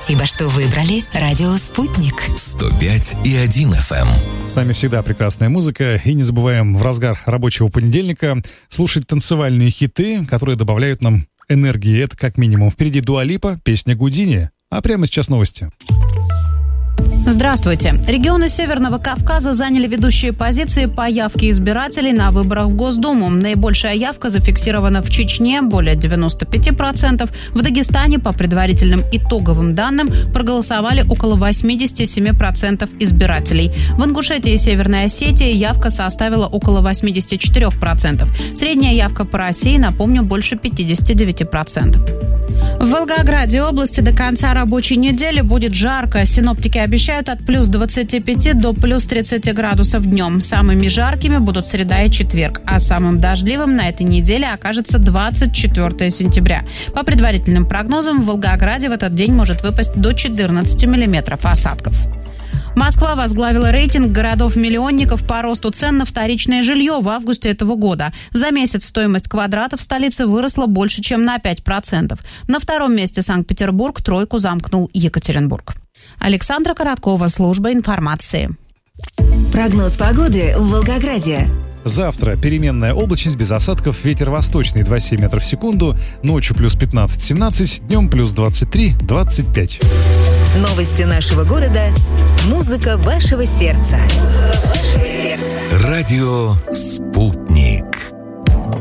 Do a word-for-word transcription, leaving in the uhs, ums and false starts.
Спасибо, что выбрали радио «Спутник». сто пять и один эф эм. С нами всегда прекрасная музыка. И не забываем в разгар рабочего понедельника слушать танцевальные хиты, которые добавляют нам энергии. Это как минимум. Впереди Дуа Липа, песня Гудини. А прямо сейчас новости. Здравствуйте. Регионы Северного Кавказа заняли ведущие позиции по явке избирателей на выборах в Госдуму. Наибольшая явка зафиксирована в Чечне, более девяносто пять процентов. В Дагестане, по предварительным итоговым данным, проголосовали около восемьдесят семь процентов избирателей. В Ингушетии и Северной Осетии явка составила около восемьдесят четыре процента. Средняя явка по России, напомню, больше пятьдесят девять процентов. В Волгограде области до конца рабочей недели будет жарко. Синоптики обещают от плюс двадцати пяти до плюс тридцати градусов днем. Самыми жаркими будут среда и четверг, а самым дождливым на этой неделе окажется двадцать четвёртого сентября. По предварительным прогнозам, в Волгограде в этот день может выпасть до четырнадцати миллиметров осадков. Москва возглавила рейтинг городов-миллионников по росту цен на вторичное жилье в августе этого года. За месяц стоимость квадрата в столице выросла больше, чем на пять процентов. На втором месте Санкт-Петербург, тройку замкнул Екатеринбург. Александра Короткова, служба информации. Прогноз погоды в Волгограде. Завтра переменная облачность без осадков, ветер восточный два целых семь метров в секунду, ночью плюс пятнадцать-семнадцать, днем плюс двадцать три - двадцать пять. Новости нашего города. Музыка вашего сердца. Музыка вашего сердца. Радио «Спутник».